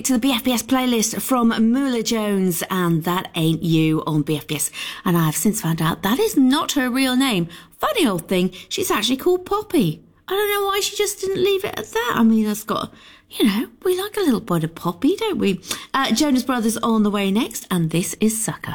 music to the BFBS playlist from Moolah Jones and That Ain't You on BFBS. And I've since found out that is not her real name. Funny old thing, she's actually called Poppy. I don't know why she just didn't leave it at that. I mean, that's got, we like a little bit of Poppy, don't we? Jonas Brothers on the way next, and this is Sucker.